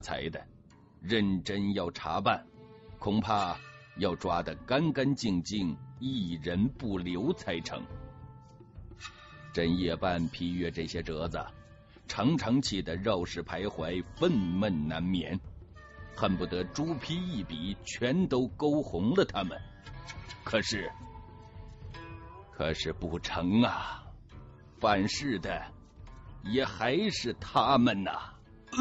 才的，认真要查办，恐怕要抓得干干净净，一人不留才成。朕夜半批阅这些折子，常常气得绕室徘徊，愤懑难眠，恨不得朱批一笔全都勾红了他们。可是不成啊，犯事的也还是他们呐。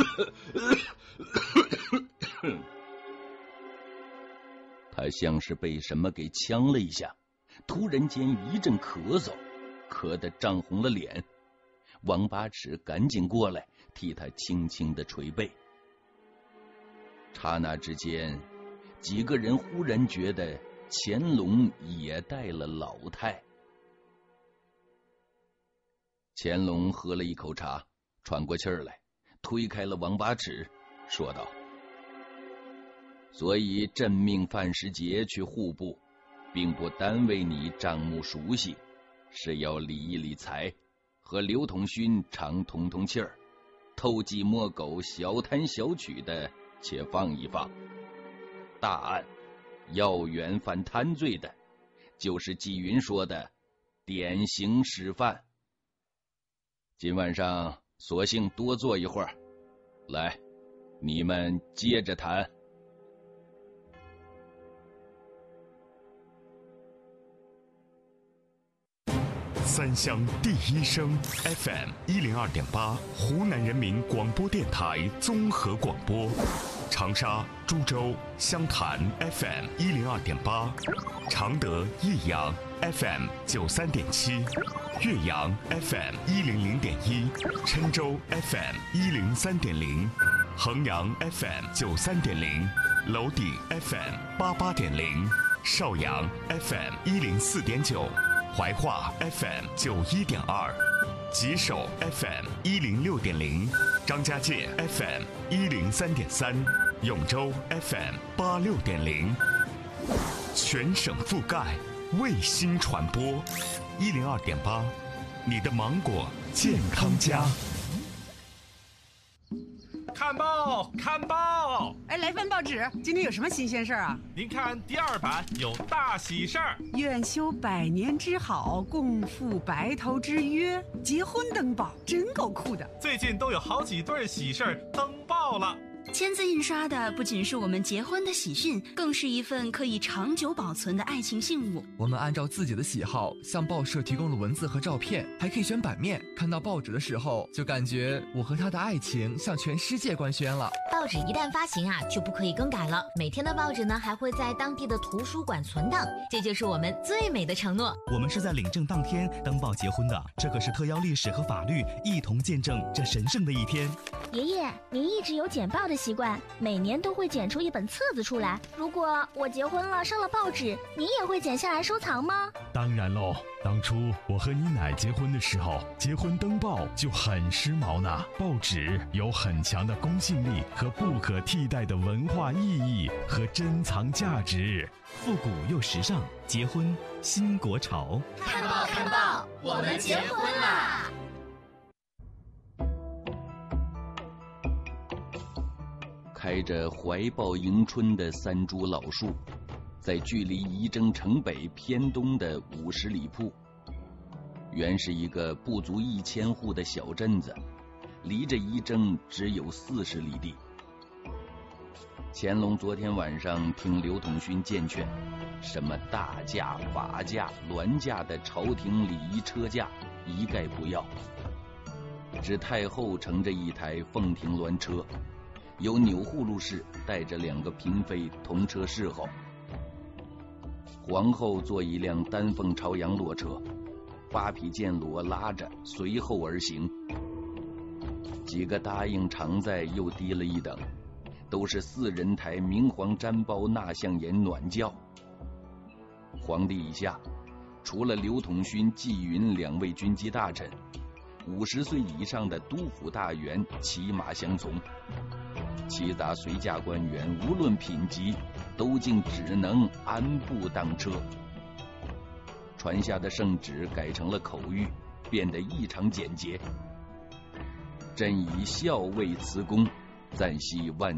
他像是被什么给呛了一下，突然间一阵咳嗽，咳得涨红了脸。王八尺赶紧过来替他轻轻的捶背。刹那之间，几个人忽然觉得乾隆也带了老态。乾隆喝了一口茶，喘过气儿来，推开了王八尺，说道：所以朕命范时杰去户部，并不单为你账目熟悉，是要理一理财，和刘统勋常通通气儿，偷鸡摸狗、小贪小取的且放一放。大案要员犯贪罪的，就是纪云说的典型示范。今晚上索性多坐一会儿，来，你们接着谈。 三湘第一声 FM102.8，湖南人民广播电台综合广播。长沙、株洲、湘潭 FM102.8，常德、益阳 FM93.7，岳阳 FM100.1，郴州 FM103.0，衡阳 FM93.0，娄底 FM88.0，邵阳 FM104.9，怀化 FM91.2，吉首 FM106.0，张家界 FM103.3，永州 FM86.0，全省覆盖，卫星传播102.8，你的芒果健康家。 看报，看报！ 哎，来份报纸，今天有什么新鲜事儿啊？ 您看第2版有大喜事儿， 愿修百年之好，共赴白头之约，结婚登报，真够酷的。 最近都有好几对喜事儿登报了。 签字印刷的不仅是我们结婚的喜讯，更是一份可以长久保存的爱情信物。 我们按照自己的喜好向报社提供了文字和照片，还可以选版面。看到报纸的时候，就感觉我和他的爱情向全世界官宣了。 报纸一旦发行啊，就不可以更改了。每天的报纸呢，还会在当地的图书馆存档，这就是我们最美的承诺。 我们是在领证当天登报结婚的，这可是特邀历史和法律一同见证这神圣的一天。 爷爷，您一直有剪报的习惯，每年都会剪出一本册子出来。如果我结婚了上了报纸，您也会剪下来收藏吗？ 当然喽，当初我和你奶结婚的时候，结婚登报就很时髦呢。报纸有很强的公信力和不可替代的文化意义和珍藏价值， 复古又时尚，结婚新国潮。 看报看报，我们结婚啦！ 开着怀抱迎春的3株老树，在距离仪征城北偏东的50里铺，原是一个不足1000户的小镇子，离着仪征只有40里地。乾隆昨天晚上听刘统勋荐劝，什么大驾、法驾、銮驾的朝廷礼仪车驾一概不要，只太后乘着一台凤亭銮车，由钮祜禄氏带着2个嫔妃同车侍候，皇后坐一辆丹凤朝阳骆车，8匹剑骡拉着随后而行。几个答应常在又低了一等，都是4人台明黄毡包纳象檐暖轿。皇帝以下，除了刘统勋、纪云2位军机大臣，50岁以上的督府大员骑马相从，其他随驾官员无论品级，都竟只能安步当车。传下的圣旨改成了口谕，变得异常简洁。朕以校尉辞公， 暂息万